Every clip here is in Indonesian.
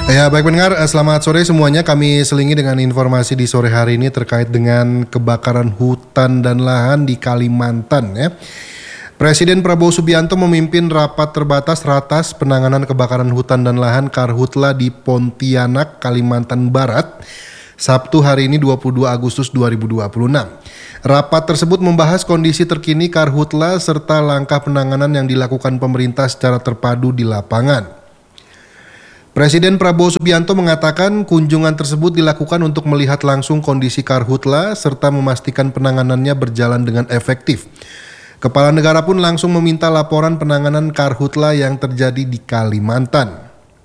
Ya, baik pendengar, selamat sore semuanya. Kami selingi dengan informasi di sore hari ini terkait dengan kebakaran hutan dan lahan di Kalimantan ya. Presiden Prabowo Subianto memimpin rapat terbatas ratas penanganan kebakaran hutan dan lahan Karhutla di Pontianak, Kalimantan Barat, Sabtu hari ini 22 Agustus 2026. Rapat tersebut membahas kondisi terkini Karhutla serta langkah penanganan yang dilakukan pemerintah secara terpadu di lapangan. Presiden Prabowo Subianto mengatakan kunjungan tersebut dilakukan untuk melihat langsung kondisi Karhutla serta memastikan penanganannya berjalan dengan efektif. Kepala negara pun langsung meminta laporan penanganan Karhutla yang terjadi di Kalimantan.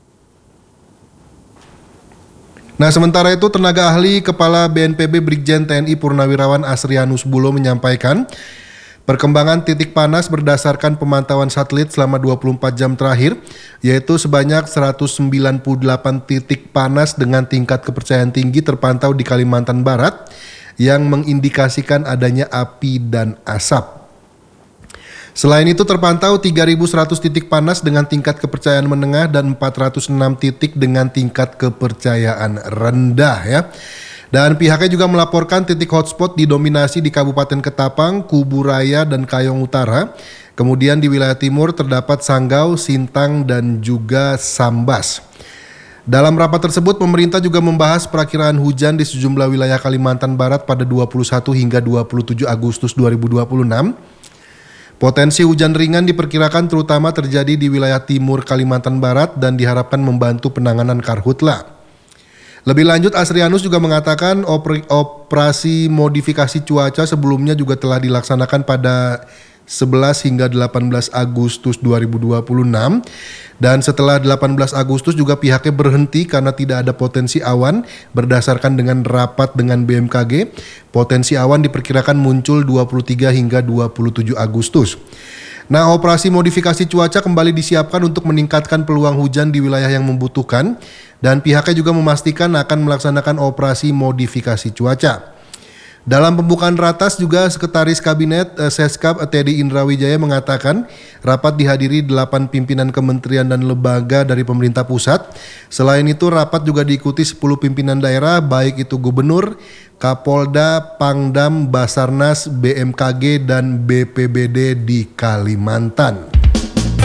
Nah, sementara itu tenaga ahli Kepala BNPB Brigjen TNI Purnawirawan Asrianus Bulo menyampaikan perkembangan titik panas berdasarkan pemantauan satelit selama 24 jam terakhir, yaitu sebanyak 198 titik panas dengan tingkat kepercayaan tinggi terpantau di Kalimantan Barat yang mengindikasikan adanya api dan asap. Selain itu terpantau 3.100 titik panas dengan tingkat kepercayaan menengah dan 406 titik dengan tingkat kepercayaan rendah ya. Dan pihaknya juga melaporkan titik hotspot didominasi di Kabupaten Ketapang, Kubu Raya, dan Kayong Utara. Kemudian di wilayah timur terdapat Sanggau, Sintang, dan juga Sambas. Dalam rapat tersebut, pemerintah juga membahas perakiraan hujan di sejumlah wilayah Kalimantan Barat pada 21 hingga 27 Agustus 2026. Potensi hujan ringan diperkirakan terutama terjadi di wilayah timur Kalimantan Barat dan diharapkan membantu penanganan Karhutla. Lebih lanjut, Asrianus juga mengatakan operasi modifikasi cuaca sebelumnya juga telah dilaksanakan pada 11 hingga 18 Agustus 2026 dan setelah 18 Agustus juga pihaknya berhenti karena tidak ada potensi awan. Berdasarkan dengan rapat dengan BMKG, potensi awan diperkirakan muncul 23 hingga 27 Agustus. Nah, operasi modifikasi cuaca kembali disiapkan untuk meningkatkan peluang hujan di wilayah yang membutuhkan dan pihaknya juga memastikan akan melaksanakan operasi modifikasi cuaca. Dalam pembukaan ratas juga Sekretaris Kabinet Seskap Teddy Indrawijaya mengatakan rapat dihadiri 8 pimpinan kementerian dan lembaga dari pemerintah pusat. Selain itu rapat juga diikuti 10 pimpinan daerah baik itu gubernur, Kapolda, Pangdam, Basarnas, BMKG, dan BPBD di Kalimantan.